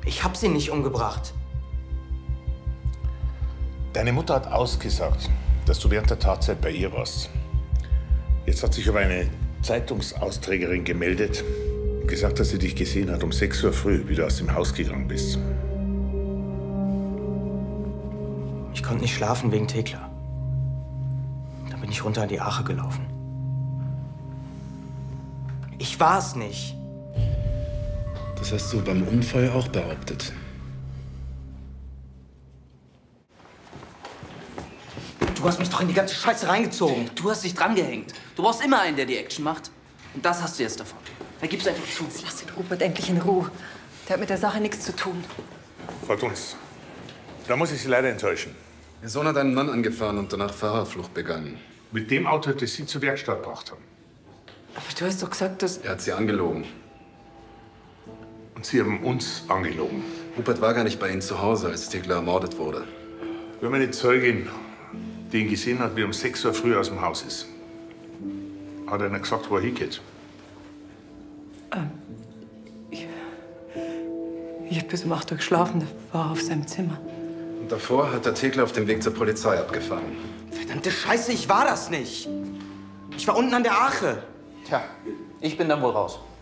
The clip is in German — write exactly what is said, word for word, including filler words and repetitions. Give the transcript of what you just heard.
Ich hab sie nicht umgebracht. Deine Mutter hat ausgesagt, dass du während der Tatzeit bei ihr warst. Jetzt hat sich aber eine Zeitungsausträgerin gemeldet und gesagt, dass sie dich gesehen hat um sechs Uhr früh, wie du aus dem Haus gegangen bist. Ich konnte nicht schlafen wegen Thekla. Dann bin ich runter an die Ache gelaufen. Ich war's nicht. Das hast du beim Unfall auch behauptet. Du hast mich doch in die ganze Scheiße reingezogen. Du hast dich drangehängt. Du brauchst immer einen, der die Action macht. Und das hast du jetzt davon. Da gib's einfach zu. Lass den Rupert endlich in Ruhe. Der hat mit der Sache nichts zu tun. Frau Dunz, da muss ich Sie leider enttäuschen. Ihr Sohn hat einen Mann angefahren und danach Fahrerflucht begangen. Mit dem Auto, das Sie zur Werkstatt gebracht haben. Aber du hast doch gesagt, dass... Er hat sie angelogen. Und Sie haben uns angelogen. Rupert war gar nicht bei Ihnen zu Hause, als Thekla ermordet wurde. Wir haben eine Zeugin, die ihn gesehen hat, wie er um sechs Uhr früh aus dem Haus ist. Hat einer gesagt, wo er hingeht? Ähm, ich, ich hab bis um acht Uhr geschlafen, da war er auf seinem Zimmer. Und davor hat der Thekla auf dem Weg zur Polizei abgefahren. Verdammte Scheiße, ich war das nicht. Ich war unten an der Ache. Tja, ich bin dann wohl raus.